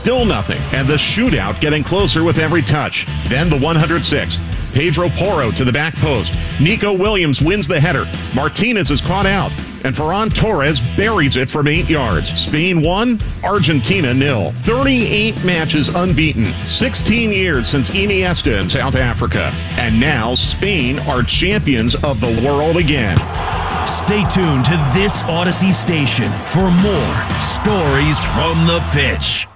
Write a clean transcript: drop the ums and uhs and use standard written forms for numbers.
Still nothing, and the shootout getting closer with every touch. Then the 106th. Pedro Porro to the back post. Nico Williams wins the header. Martinez is caught out. And Ferran Torres buries it from 8 yards. Spain 1, Argentina 0. 38 matches unbeaten. 16 years since Iniesta in South Africa. And now Spain are champions of the world again. Stay tuned to this Odyssey station for more stories from the pitch.